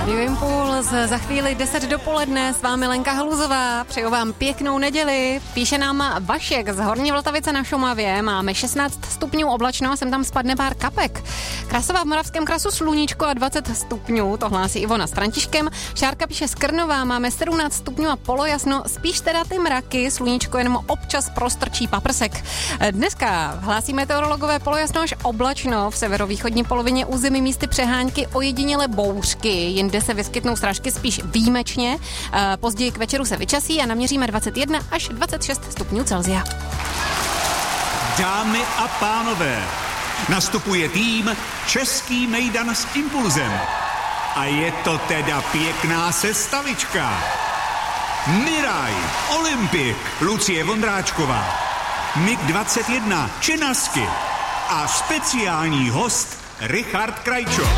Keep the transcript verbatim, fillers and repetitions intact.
Radio Impuls, za chvíli deset dopoledne, s vámi Lenka Haluzová, přeju vám pěknou neděli. Píše nám Vašek z Horní Vltavice na Šumavě, máme šestnáct stupňů oblačno a sem tam spadne pár kapek. Krasová v Moravském krasu sluníčko a dvacet stupňů, to hlásí Ivona s Františkem. Šárka píše z Krnova, máme sedmnáct stupňů a polojasno, spíš teda ty mraky, sluníčko jenom občas prostrčí paprsek. Dneska hlásí meteorologové polojasno až oblačno, v severovýchodní polovině území místy přehánky ojediněle bouřky, jinde se vyskytnou srážky spíš výjimečně. Později k večeru se vyčasí a naměříme dvacet jedna až dvacet šest stupňů Celsia. Dámy a pánové, nastupuje tým Český mejdan s Impulzem. A je to teda pěkná sestavička. Miraj, Olympik, Lucie Vondráčková, Mik dvacet jedna, Činasky a speciální host Richard Krajčo.